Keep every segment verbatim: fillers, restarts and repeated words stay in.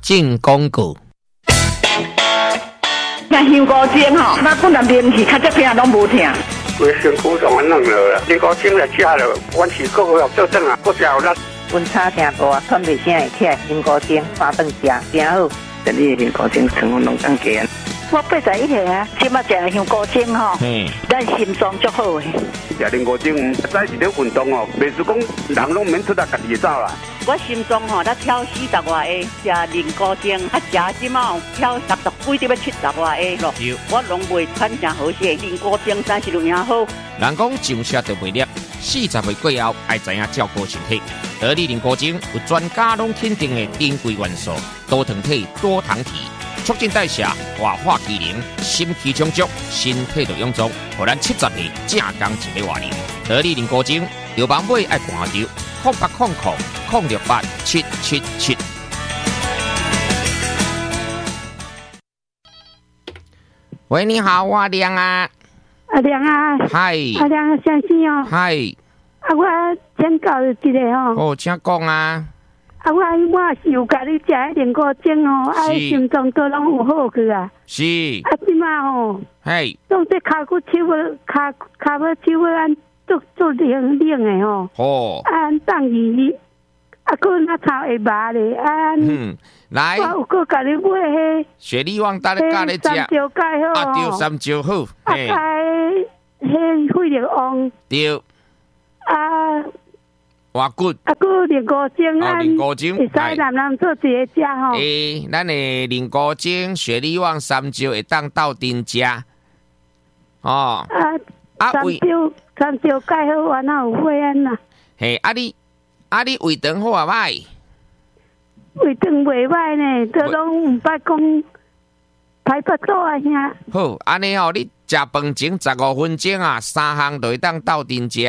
进广告。 那香菇精吼，那本来面是较只听拢无听。 规身躯上安弄了啦，香菇精来吃了，阮是个个做正啊，个食有力。 温差真大，喘袂声会起来，香菇精麻烦食，真好。 这里香菇精成分拢更低。 我八十一岁啊，即马食香菇精吼， 嗯， 咱心脏足好诶。 食香菇精，实在是咧运动哦，袂是讲人拢免出来家己走啦。 我心脏吼，才跳四十外下，食菱菇精，啊食即马跳六十几，得要七十外下咯。我拢袂喘正好势，菱菇精真是有影好。 人讲上车就袂叻，四十岁过后爱知影照顾身体。得力菱菇精有专家拢肯定的珍贵元素，多糖体、多糖体，促进代谢、活化机能、心气充足，身体就臃肿，互咱七十岁正刚一个活龄。得力菱菇精，有网买爱看着。空八空空空六八七七七。喂，你好，我阿亮啊。 阿亮啊。 嗨。 阿亮啊，先生哦。 嗨。 啊，我请教一个哦。 哦，请讲啊。 啊，我我是有甲你食迄菱菇精哦，啊，心脏都拢有好去啊。 是。 啊，即马哦。 嘿。 当这骹骨手要骹骹要手要安。做做冷冷的吼， 哦， 啊，当伊，啊，佮那炒会麻咧，啊， 嗯，来， 我有佮甲你买迄雪梨旺搭咧甲咧食， 三椒芥好， 啊，对，三椒好， 啊，迄迄费力旺， 对， 啊， 哇骨， 啊，佮菱菇精啊， 菱菇精， 会使男男做一个食吼， 诶，咱的菱菇精、雪梨旺、三椒会当斗阵食，哦， 啊，啊，三椒。三椒钙好，完后有血安啦。 嘿，啊你啊你胃肠好啊歹？ 胃肠袂歹呢，都拢毋捌讲排腹肚啊遐。 好，安尼吼，你食饭前十五分钟啊，三项就会当斗阵食。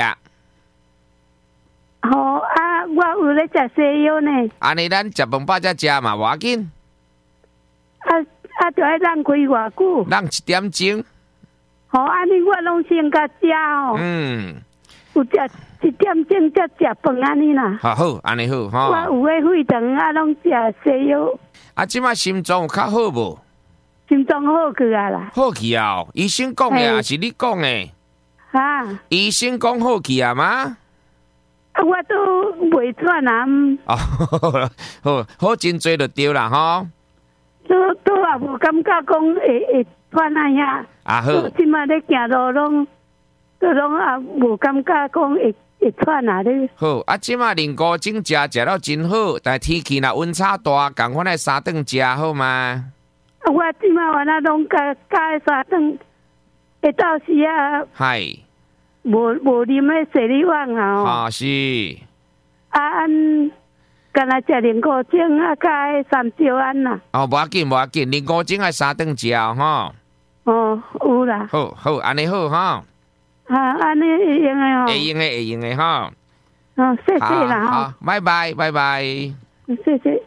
好啊，我有咧食西药呢。 安尼咱食饭饱才食嘛，无要紧。 啊啊，就爱让开偌久？ 让一点钟。 好，安尼我拢先甲食哦。 嗯， 有食一点钟才食饭安尼啦。 好好，安尼好吼。 我有诶血糖啊，拢食西药。 啊，即马心脏有较好无？ 心脏好去啊啦。 好去啊！医生讲诶，还是你讲诶？ 哈？ 医生讲好去啊吗？ 啊，我都袂喘啊。 哦，好，好真多就对啦吼。 都都也无感觉讲会会喘啊遐。 啊好， 即马咧行路拢，都拢也无感觉讲会会喘啊咧。 好，啊，即马菱菇精食食了真好，但天气若温差大，共款来三顿食好吗？ 啊，我即马完啊拢加加三顿，会到时啊。 嗨。 无无啉迄雪梨旺啊。 啊是。 啊安，干那食菱菇精啊，加迄三椒安啦。 哦，无要紧，无要紧，菱菇精爱三顿食吼。 哦，有啦。 好好，安尼好哈。 啊，安尼会用诶吼。 会用诶，会用诶哈。 哦，谢谢啦哈。 好，拜拜，拜拜。 谢谢。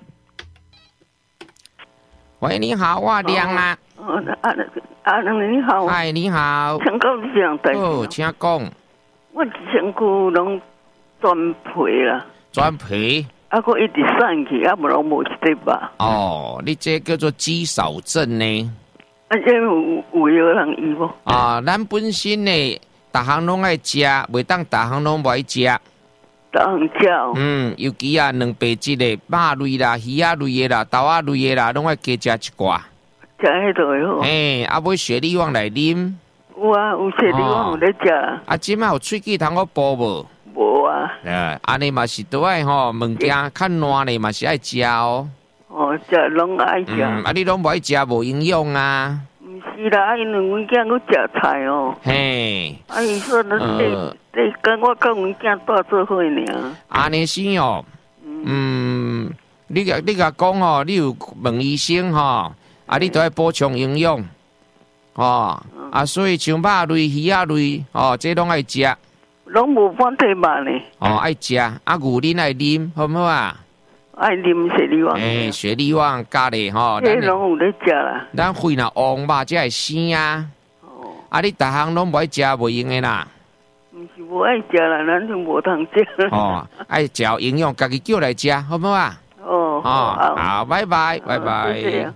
喂，你好，我亮啊。 哦，阿阿亮你好。 嗨，你好。 请教你一样代志。 哦，请讲。 我身躯拢全皮啦。 全皮。 啊，佮一直散去，啊，无拢无一块吧。 哦，你这叫做肌少症呢？ 啊，这有有药人医无？ 啊，咱本身呢，逐项拢爱食，袂当逐项拢袂食。 逐项食。 嗯，尤其啊，两白质的肉类啦、鱼仔类的啦、豆仔类的啦，拢爱加食一寡。 食迄就会好。 诶，啊，买雪梨旺来啉。 有啊，有雪梨旺有咧食。 啊，即摆有喙齿通我补无？ 无啊。 诶，安尼嘛是都爱吼，物件较烂的嘛是爱食哦。 哦，食拢爱食。 嗯，啊，你拢无爱食，无营养啊。 毋是啦，因为阮囝佫食菜哦。 嘿。 啊，伊说那这这跟我跟阮囝住做伙尔。 安尼是哦。嗯，你甲你甲讲哦，你有问医生吼，啊，你都爱补充营养。哦，啊，所以像肉类、鱼仔类，哦，这拢爱食。 拢无反体肉呢。 哦，爱食，啊，牛奶爱啉，好唔好啊？ 爱啉雪梨旺。 诶，雪梨旺加咧吼， 这拢有咧食啦。 咱肺若旺吧，才会生啊。哦。啊，你逐项拢无爱食，袂用诶啦。 毋是无爱食啦，咱就无通食。 哦，爱食营养，家己叫来食，好唔好啊？ 哦， 好啊，好，拜拜，拜拜。 谢谢。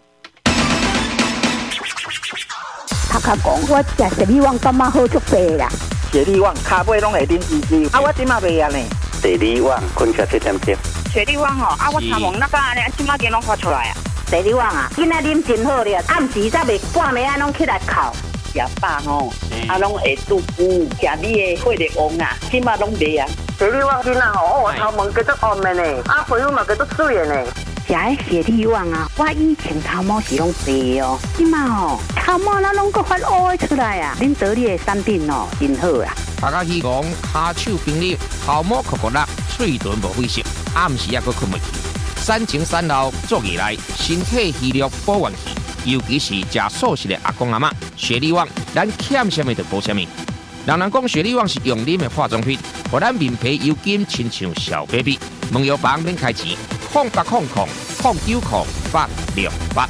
头壳讲，我食雪里旺感觉好足济啦。 雪里旺骹尾拢会啉滋滋，啊，我即马袂啊呢。 第二碗困吃七点钟。 雪里旺哦，啊，我参望那个安尼，即马间拢发出来啊。 雪里旺啊，今仔啉真好咧，暗时才袂半暝啊拢起来哭。 食饱吼，啊，拢会肚腹，食你的血力旺啊，即马拢袂啊。 雪里旺囡仔吼，我头毛叫做红的呢，啊，皮肤嘛叫做水的呢。 食迄雪里旺啊，我以前头毛是拢白哦，即马吼头毛那拢个发乌出来啊！恁得你的产品哦，真好啊！ 大家希望骹手冰溜，头毛酷酷辣，嘴唇无血色，暗时也阁困袂去。产前产后做起来，身体虚弱保元气，尤其是食素食的阿公阿嬷，雪里旺咱欠什么就补什么。人人讲雪里旺是用啉的化妆品，互咱面皮油金亲像小 baby。问药房免开钱，空八空空空九空八六八。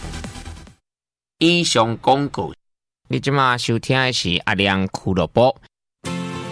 以上广告，你即马收听的是阿亮俱乐部。